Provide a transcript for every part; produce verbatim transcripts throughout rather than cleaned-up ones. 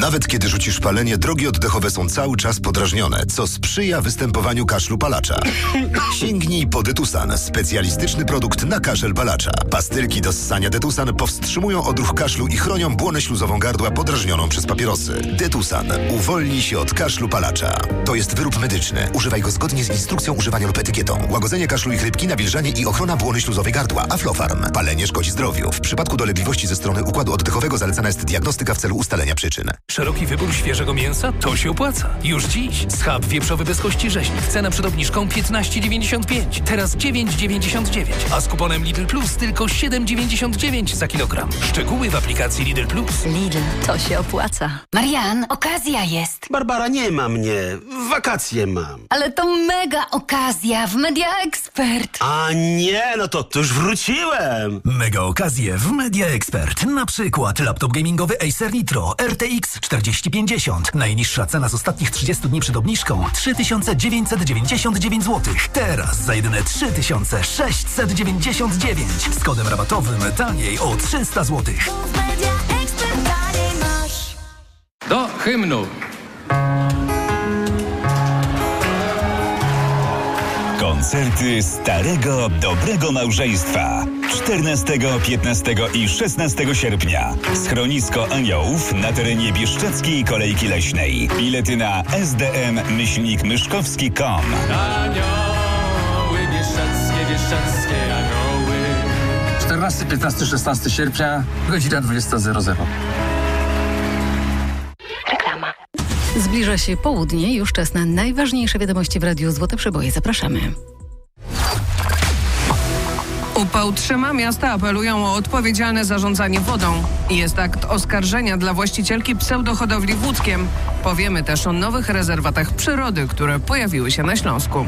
Nawet kiedy rzucisz palenie, drogi oddechowe są cały czas podrażnione, co sprzyja występowaniu kaszlu palacza. Sięgnij po Detusan, specjalistyczny produkt na kaszel palacza. Pastylki do ssania Detusan powstrzymują odruch kaszlu i chronią błonę śluzową gardła podrażnioną przez papierosy. Detusan. Uwolnij się od kaszlu palacza. To jest wyrób medyczny. Używaj go zgodnie z instrukcją używania lub etykietą. Łagodzenie kaszlu i chrypki, nawilżanie i ochrona błony śluzowej gardła. Aflofarm. Palenie szkodzi zdrowiu. W przypadku dolegliwości ze strony układu oddechowego zalecana jest diagnostyka w celu ustalenia przyczyn. Szeroki wybór świeżego mięsa? To się opłaca. Już dziś. Schab wieprzowy bez kości rzeźnik. Cena przed obniżką piętnaście dziewięćdziesiąt pięć. Teraz dziewięć dziewięćdziesiąt dziewięć. A z kuponem Lidl Plus tylko siedem dziewięćdziesiąt dziewięć za kilogram. Szczegóły w aplikacji Lidl Plus. Lidl, to się opłaca. Marian, okazja jest. Barbara, nie ma mnie. Wakacje mam. Ale to mega okazja w Media Expert. A nie, no to, to już wróciłem. Mega okazje w Media Expert. Na przykład laptop gamingowy Acer Nitro R T X czterdzieści pięćdziesiąt. Najniższa cena z ostatnich trzydziestu dni przed obniżką trzy tysiące dziewięćset dziewięćdziesiąt dziewięć złotych. Teraz za jedyne trzy tysiące sześćset dziewięćdziesiąt dziewięć. Z kodem rabatowym taniej o trzysta złotych. Do hymnu. Koncerty Starego Dobrego Małżeństwa. czternastego, piętnastego i szesnastego sierpnia. Schronisko Aniołów na terenie Bieszczadzkiej Kolejki Leśnej. Bilety na s d m myślnik myszkowski kropka com. Anioły bieszczadzkie, bieszczadzkie anioły. czternastego, piętnastego, szesnastego sierpnia, godzina dwudziesta zero zero. Reklama. Zbliża się południe, już czas na najważniejsze wiadomości w Radiu Złote Przeboje. Zapraszamy. Upał trzyma, miasta apelują o odpowiedzialne zarządzanie wodą. Jest akt oskarżenia dla właścicielki pseudohodowli w Łódzkiem. Powiemy też o nowych rezerwatach przyrody, które pojawiły się na Śląsku.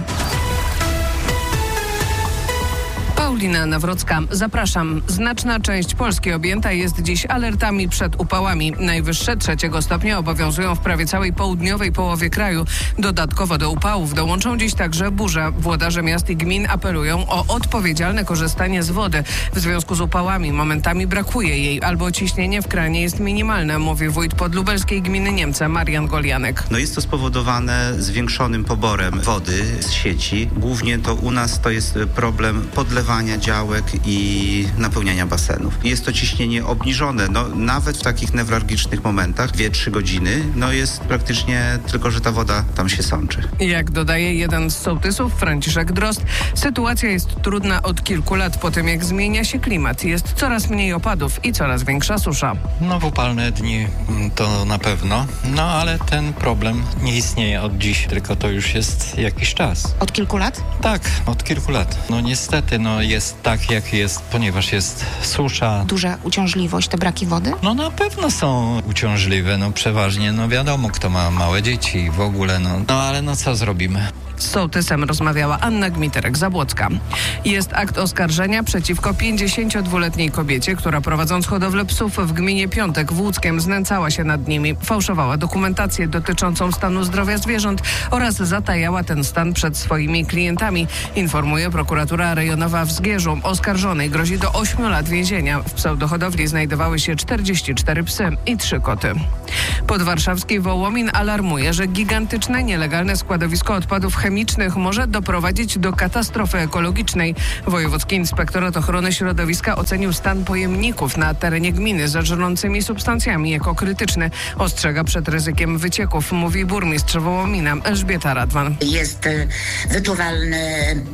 Paulina Nawrocka, zapraszam. Znaczna część Polski objęta jest dziś alertami przed upałami. Najwyższe trzeciego stopnia obowiązują w prawie całej południowej połowie kraju. Dodatkowo do upałów dołączą dziś także burze. Włodarze miast i gmin apelują o odpowiedzialne korzystanie z wody. W związku z upałami momentami brakuje jej, albo ciśnienie w kranie jest minimalne, mówi wójt podlubelskiej gminy Niemce Marian Golianek. No jest to spowodowane zwiększonym poborem wody z sieci. Głównie to u nas to jest problem podlewania działek i napełniania basenów. Jest to ciśnienie obniżone, no nawet w takich newralgicznych momentach, dwie trzy godziny, no jest praktycznie tylko, że ta woda tam się sączy. Jak dodaje jeden z sołtysów, Franciszek Drozd, sytuacja jest trudna od kilku lat po tym, jak zmienia się klimat. Jest coraz mniej opadów i coraz większa susza. No w upalne dni to na pewno, no ale ten problem nie istnieje od dziś, tylko to już jest jakiś czas. Od kilku lat? Tak, od kilku lat. No niestety, no jest tak jak jest, ponieważ jest susza. Duża uciążliwość, te braki wody? No na pewno są uciążliwe, no przeważnie, no wiadomo, kto ma małe dzieci w ogóle, no, no ale no co zrobimy? Z sołtysem rozmawiała Anna Gmiterek-Zabłocka. Jest akt oskarżenia przeciwko pięćdziesięciodwuletniej kobiecie, która prowadząc hodowlę psów w gminie Piątek w Łódzkiem znęcała się nad nimi, fałszowała dokumentację dotyczącą stanu zdrowia zwierząt oraz zatajała ten stan przed swoimi klientami, informuje prokuratura rejonowa w Zgierzu. Oskarżonej grozi do ośmiu lat więzienia. W pseudohodowli znajdowały się czterdzieści cztery psy i trzy koty. Podwarszawski Wołomin alarmuje, że gigantyczne, nielegalne składowisko odpadów chemicznych może doprowadzić do katastrofy ekologicznej. Wojewódzki Inspektorat Ochrony Środowiska ocenił stan pojemników na terenie gminy z żrącymi substancjami jako krytyczny. Ostrzega przed ryzykiem wycieków, mówi burmistrz Wołomina Elżbieta Radwan. Jest wyczuwalny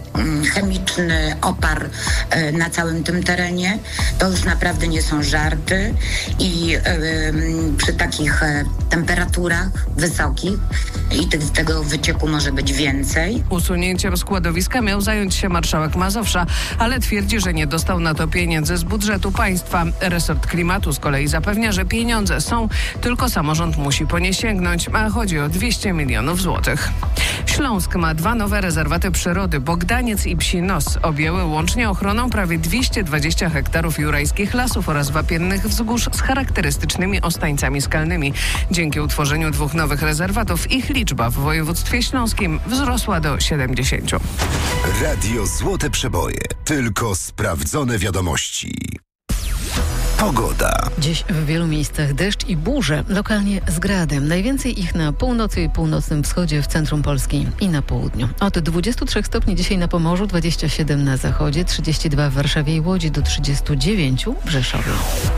chemiczny opar na całym tym terenie. To już naprawdę nie są żarty i yy, przy takich temperaturach wysokich i tych, tego wycieku może być więcej. Usunięciem składowiska miał zająć się marszałek Mazowsza, ale twierdzi, że nie dostał na to pieniędzy z budżetu państwa. Resort Klimatu z kolei zapewnia, że pieniądze są, tylko samorząd musi po nie sięgnąć, a chodzi o dwieście milionów złotych. Śląsk ma dwa nowe rezerwaty przyrody. Bogdaniec i Psi Nos objęły łącznie ochroną prawie dwieście dwadzieścia hektarów jurajskich lasów oraz wapiennych wzgórz z charakterystycznymi ostańcami skalnymi. Dzięki utworzeniu dwóch nowych rezerwatów ich liczba w województwie śląskim wzrosła do siedemdziesięciu. Radio Złote Przeboje. Tylko sprawdzone wiadomości. Pogoda. Dziś w wielu miejscach deszcz i burze, lokalnie z gradem. Najwięcej ich na północy i północnym wschodzie, w centrum Polski i na południu. Od dwudziestu trzech stopni dzisiaj na Pomorzu, dwadzieścia siedem na zachodzie, trzydzieści dwa w Warszawie i Łodzi, do trzydziestu dziewięciu w Rzeszowie.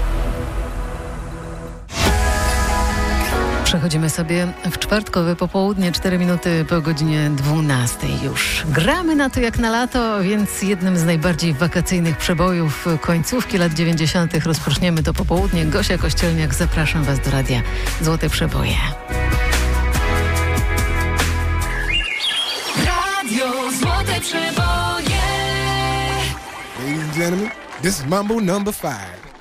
Przechodzimy sobie w czwartkowe popołudnie, cztery minuty po godzinie dwunastej już. Gramy na to jak na lato, więc jednym z najbardziej wakacyjnych przebojów końcówki lat dziewięćdziesiątych rozpoczniemy to popołudnie. Gosia Kościelniak, zapraszam Was do radia Złote Przeboje. Radio Złote Przeboje. Ladies and gentlemen, this is Mambo number five.